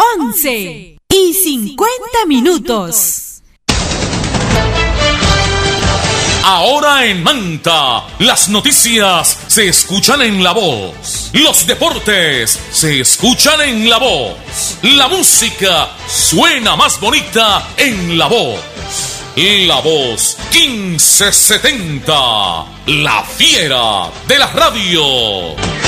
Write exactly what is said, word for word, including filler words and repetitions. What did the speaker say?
once y cincuenta minutos. Ahora en Manta, las noticias se escuchan en La Voz. Los deportes se escuchan en La Voz. La música suena más bonita en La Voz. La Voz quince setenta, la fiera de la radio.